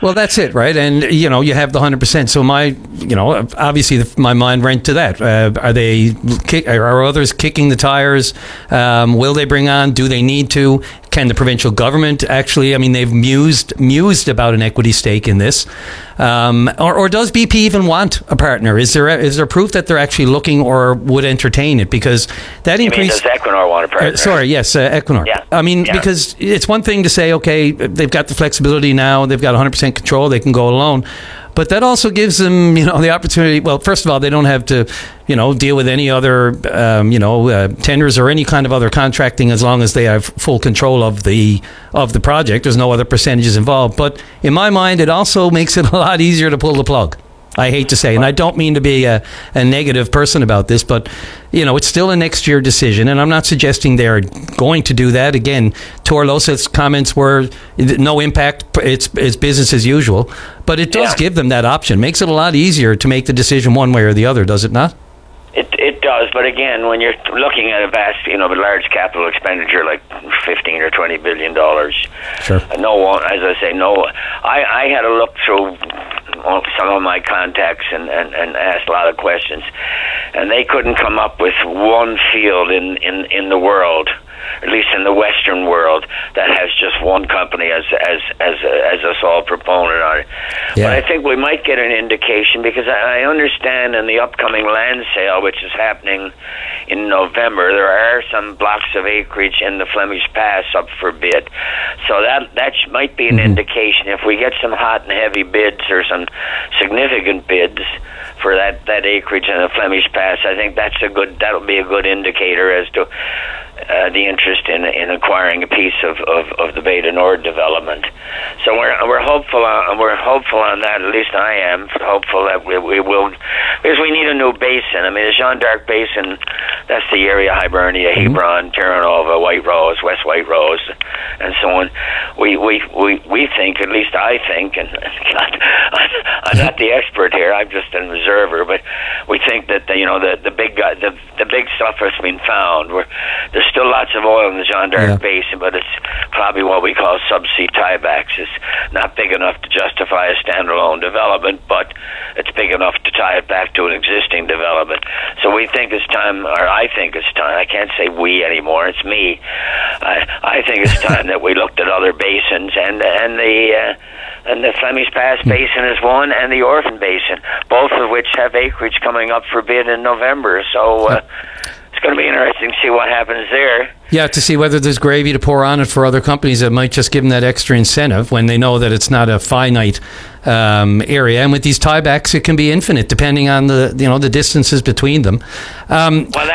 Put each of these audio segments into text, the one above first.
Well, that's it, right? And, you have the 100%. So obviously my mind went to that. Are others kicking the tires? Will they bring on? Do they need to? Can the provincial government actually, they've mused about an equity stake in this. Or does BP even want a partner? Is there proof that they're actually looking or would entertain it? Because that increase... does Equinor want a partner? Equinor. Yeah. Because it's one thing to say, okay, they've got the flexibility now, they've got 100% control, they can go alone. But that also gives them, the opportunity. Well, first of all, they don't have to, deal with any other, tenders or any kind of other contracting as long as they have full control of the project. There's no other percentages involved. But in my mind, it also makes it a lot easier to pull the plug. I hate to say, and I don't mean to be a negative person about this, but it's still a next year decision, and I'm not suggesting they're going to do that. Again, Torlos's comments were no impact; it's business as usual. But it does give them that option. Makes it a lot easier to make the decision one way or the other, does it not? It does, but again, when you're looking at a vast, large capital expenditure like $15 or $20 billion, sure. I had a look through some of my contacts and asked a lot of questions, and they couldn't come up with one field in the world, at least in the Western world, that has just one company as a sole proponent on it. Yeah. But I think we might get an indication, because I understand in the upcoming land sale, which is happening in November, there are some blocks of acreage in the Flemish Pass up for bid. So that might be an indication. If we get some hot and heavy bids or some significant bids for that acreage in the Flemish Pass, I think that'll be a good indicator as to the interest in acquiring a piece of the Bay du Nord development. So we're hopeful on that. At least I am hopeful that we will, because we need a new basin. The Jeanne d'Arc Basin, that's the area: Hibernia, Hebron, Terra Nova, White Rose, West White Rose, and so on. We think, at least I think, and I'm not the expert here, I'm just an observer, but we think that the big stuff has been found. There's still lots of oil in the Jeanne d'Arc Basin, but it's probably what we call subsea tiebacks. It's not big enough to justify a standalone development, but it's big enough to tie it back to an existing development. So we think it's time, or I think it's time, I can't say we anymore, it's me. I think it's time that we looked at other basins, and the Flemish Pass Basin is one, and the Orphan Basin, both of which have acreage coming up for bid in November. So it's going to be interesting to see what happens there. Yeah, to see whether there's gravy to pour on it for other companies that might just give them that extra incentive when they know that it's not a finite area. And with these tiebacks, it can be infinite depending on the distances between them. But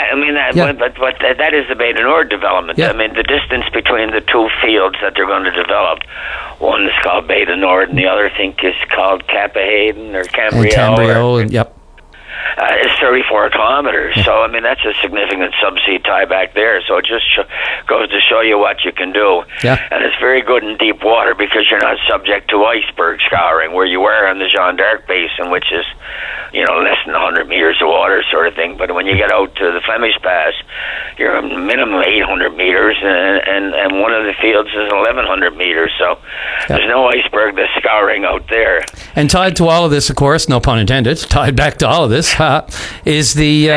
that is the Bay du Nord development. Yeah. The distance between the two fields that they're going to develop, one is called Bay du Nord, and the other, I think, is called Cappahayden or Cambrio. Yep. It's 34 kilometers, so that's a significant subsea tieback there. So it just goes to show you what you can do. Yeah. And it's very good in deep water because you're not subject to iceberg scouring, where you were in the Jeanne d'Arc Basin, which is less than 100 meters of water sort of thing. But when you get out to the Flemish Pass, you're a minimum 800 meters, and one of the fields is 1,100 meters. So there's no iceberg scouring out there. And tied to all of this, of course, no pun intended, tied back to all of this, is the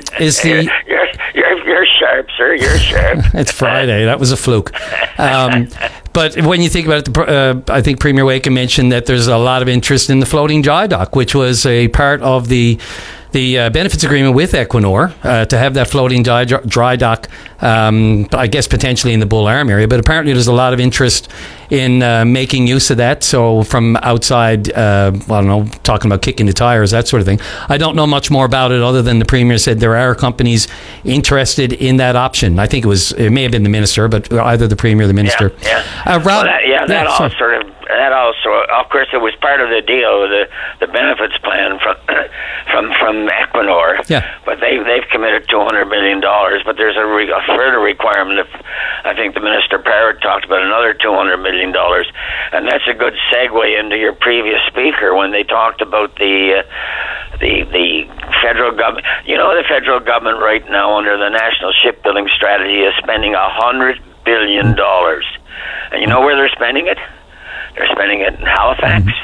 You're sharp, sir. You're sharp. It's Friday. That was a fluke. But when you think about it, I think Premier Wakem mentioned that there's a lot of interest in the floating dry dock, which was a part of the benefits agreement with Equinor to have that floating dry dock, I guess potentially in the Bull Arm area. But apparently there's a lot of interest in making use of that. So from outside, I don't know, talking about kicking the tires, that sort of thing. I don't know much more about it other than the Premier said there are companies interested in that option. I think it may have been the Minister, but either the Premier or the Minister. That also, of course, it was part of the deal, the benefits plan from Equinor. Yeah. But they've committed $200 million. But there's a further requirement. I think the Minister Parrott talked about another $200 million, and that's a good segue into your previous speaker when they talked about the federal government. The federal government right now under the National Shipbuilding Strategy is spending $100 billion, and you know where they're spending it? They're spending it in Halifax.